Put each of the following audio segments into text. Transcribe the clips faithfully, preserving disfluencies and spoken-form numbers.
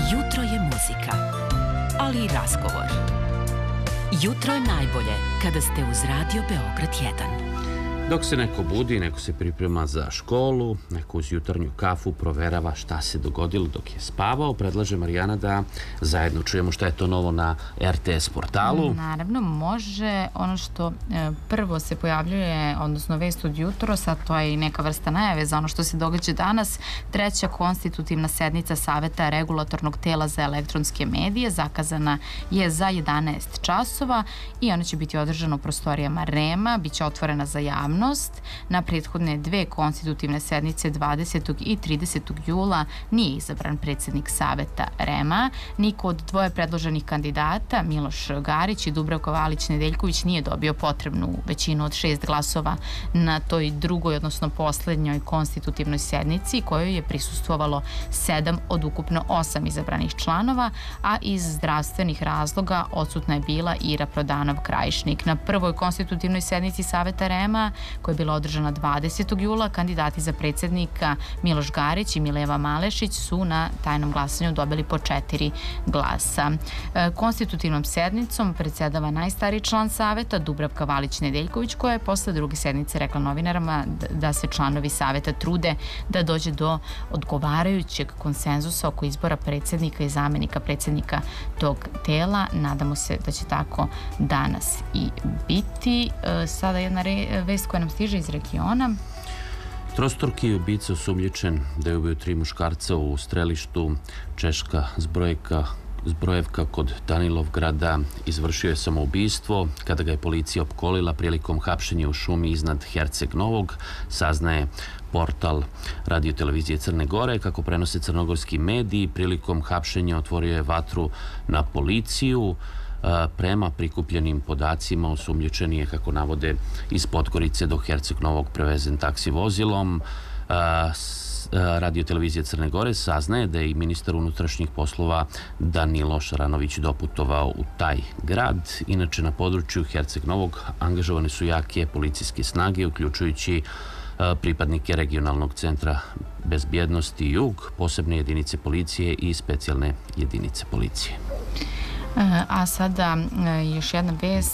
Jutro je muzika, ali i razgovor. Jutro je najbolje kada ste uz Radio Beograd jedan. Dok se neko budi, neko se priprema za školu, neko uz jutarnju kafu proverava šta se dogodilo dok je spavao, predlaže Marijana da zajedno čujemo šta je to novo na er te es portalu. Naravno, može. Ono što e, prvo se pojavljuje, odnosno vest od jutros, a to je i neka vrsta najave za ono što se događa danas. Treća konstitutivna sednica Saveta regulatornog tela za elektronske medije zakazana je za jedanaest časova i ona će biti održana u prostorijama REM-a, biće otvorena za javnost. Na prethodne dve konstitutivne sednice dvadesetog i tridesetog jula nije izabran predsjednik Saveta REM-a. Niko od dvoje predloženih kandidata, Miloš Garić i Dubravko Valić-Nedeljković, nije dobio potrebnu većinu od šest glasova na toj drugoj, odnosno poslednjoj konstitutivnoj sednici, kojoj je prisustvovalo sedam od ukupno osam izabranih članova, a iz zdravstvenih razloga odsutna je bila Ira Prodanov-Krajišnik. Na prvoj konstitutivnoj sednici Saveta REM-a, koja je bila održana dvadesetog jula, kandidati za predsjednika Miloš Garić i Mileva Malešić su na tajnom glasanju dobili po četiri glasa. Konstitutivnom sednicom predsjedava najstariji član Saveta, Dubravka Valić-Nedeljković, koja je posle druge sednice rekla novinarama da se članovi Saveta trude da dođe do odgovarajućeg konsenzusa oko izbora predsjednika i zamenika predsjednika tog tela. Nadamo se da će tako danas i biti. Sada jedna vest koja nam stiže iz regiona. Trostruki ubica osumnjičen da je ubio tri muškarca u strelištu Češka zbrojka Zbrojevka kod Danilovgrada izvršio je samoubistvo kada ga je policija opkolila prilikom hapšenja u šumi iznad Herceg Novog, saznaje portal Radio televizije Crne Gore. Kako prenose crnogorski mediji, prilikom hapšenja otvorio je vatru na policiju. Prema prikupljenim podacima osumnjičeni je, kako navode, iz Podgorice do Herceg Novog prevezen taksi vozilom. Radio televizija Crne Gore saznaje da je i ministar unutrašnjih poslova Danilo Šaranović doputovao u taj grad. Inače, na području Herceg Novog angažovane su jake policijske snage, uključujući pripadnike regionalnog centra bezbjednosti Jug, posebne jedinice policije i specijalne jedinice policije. A sada još jedna vest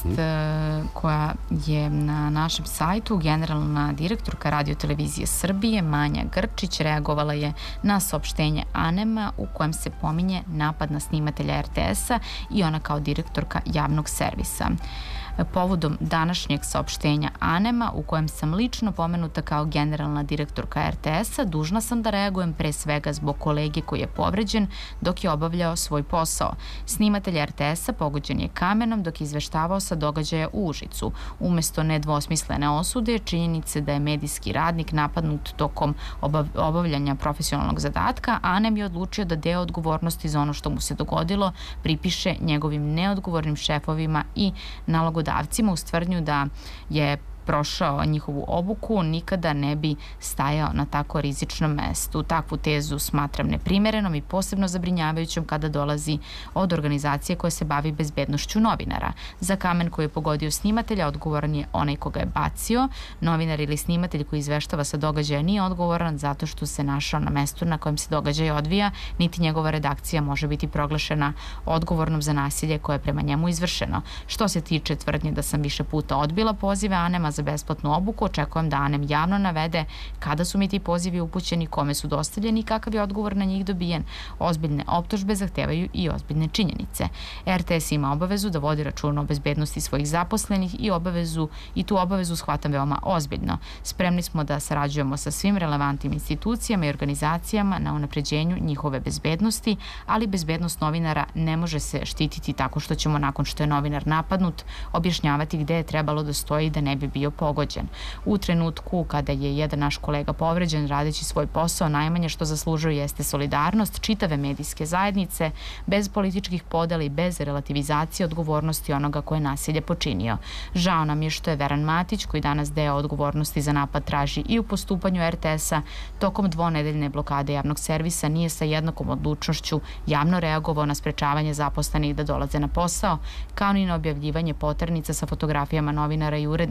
koja je na našem sajtu. Generalna direktorka Radio televizije Srbije Manja Grčić reagovala je na saopštenje ANEM-a u kojem se pominje napad na snimatelja er te es-a i ona kao direktorka javnog servisa. Povodom današnjeg saopštenja ANEM-a, u kojem sam lično pomenuta kao generalna direktorka er te es-a, dužna sam da reagujem pre svega zbog kolege koji je povređen dok je obavljao svoj posao. Snimatelj er te es-a pogođen je kamenom dok je izveštavao sa događaja u Užicu. Umesto nedvosmislene osude, činjenice da je medijski radnik napadnut tokom obavljanja profesionalnog zadatka, ANEM je odlučio da deo odgovornosti za ono što mu se dogodilo pripiše njegovim neodgovornim šefovima i nalogodavcima, uz tvrdnju da je prošao njihovu obuku, nikada ne bi stajao na tako rizičnom mestu. Takvu tezu smatram neprimerenom i posebno zabrinjavajućom kada dolazi od organizacije koja se bavi bezbednošću novinara. Za kamen koji je pogodio snimatelja odgovoran je onaj koga je bacio. Novinar ili snimatelj koji izveštava sa događaja nije odgovoran zato što se našao na mestu na kojem se događaj odvija, niti njegova redakcija može biti proglašena odgovornom za nasilje koje je prema njemu izvršeno. Što se tiče tvrdnje da sam više puta odbila pozive ANEM-a za besplatnu obuku, očekujem da ANEM javno navede kada su mi ti pozivi upućeni, kome su dostavljeni i kakav je odgovor na njih dobijen. Ozbiljne optužbe zahtevaju i ozbiljne činjenice. er te es ima obavezu da vodi računa o bezbednosti svojih zaposlenih i obavezu i tu obavezu shvatam veoma ozbiljno. Spremni smo da sarađujemo sa svim relevantnim institucijama i organizacijama na unapređenju njihove bezbednosti, ali bezbednost novinara ne može se štititi tako što ćemo nakon što je novinar napadnut objašnjavati gde je trebalo da stoji da ne bi bio pogođen. U trenutku kada je jedan naš kolega povređen radeći svoj posao, najmanje što zaslužuje jeste solidarnost čitave medijske zajednice, bez političkih podela i bez relativizacije odgovornosti onoga ko je nasilje počinio. Žao nam je što je Veran Matić, koji danas deo odgovornosti za napad traži i u postupanju er te es-a, tokom dvonedeljne blokade javnog servisa nije sa jednakom odlučnošću javno reagovao na sprečavanje zaposlenih da dolaze na posao, kao ni na objavljivanje poternica sa fotografijama novinara i urednika er te es-a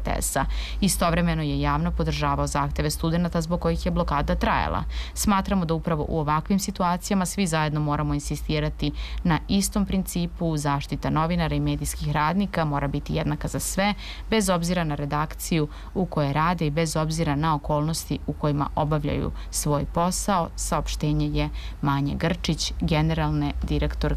te es a. Istovremeno je javno podržavao zahteve studenta zbog kojih je blokada trajala. Smatramo da upravo u ovakvim situacijama svi zajedno moramo insistirati na istom principu. Zaštita novinara i medijskih radnika mora biti jednaka za sve, bez obzira na redakciju u kojoj rade i bez obzira na okolnosti u kojima obavljaju svoj posao, saopštenje je Manje Grčić, generalne direktorke